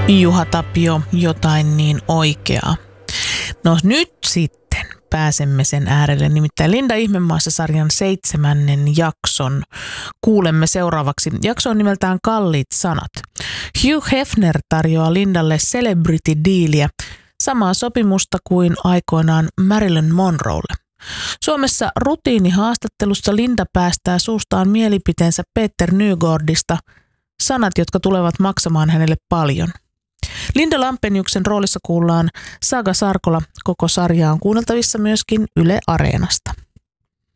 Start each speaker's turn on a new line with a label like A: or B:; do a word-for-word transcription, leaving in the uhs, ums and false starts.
A: Juha Tapio, jotain niin oikeaa. No nyt sitten pääsemme sen äärelle, nimittäin Linda Ihmemaassa-sarjan seitsemännen jakson kuulemme seuraavaksi. Jakso on nimeltään Kalliit sanat. Hugh Hefner tarjoaa Lindalle celebrity-diiliä, samaa sopimusta kuin aikoinaan Marilyn Monroelle. Suomessa rutiinihaastattelussa Linda päästää suustaan mielipiteensä Peter Nygårdista, sanat, jotka tulevat maksamaan hänelle paljon. Linda Lampeniuksen roolissa kuullaan Saga Sarkola. Koko sarja on kuunneltavissa myöskin Yle Areenasta.